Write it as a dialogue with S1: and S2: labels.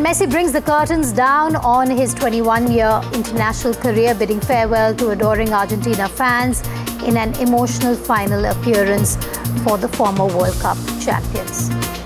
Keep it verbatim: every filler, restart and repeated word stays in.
S1: Messi brings the curtains down on his twenty-one-year international career, bidding farewell to adoring Argentina fans in an emotional final appearance for the former World Cup champions.